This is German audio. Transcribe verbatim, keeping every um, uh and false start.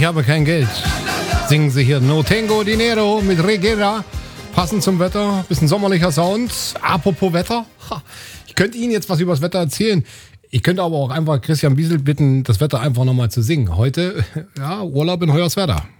habe kein Geld. Singen sie hier No Tengo Dinero mit Regera. Passend zum Wetter, bisschen sommerlicher Sound. Apropos Wetter, ich könnte Ihnen jetzt was über das Wetter erzählen. Ich könnte aber auch einfach Christian Biesel bitten, das Wetter einfach nochmal zu singen. Heute, ja, Urlaub in Hoyerswerda.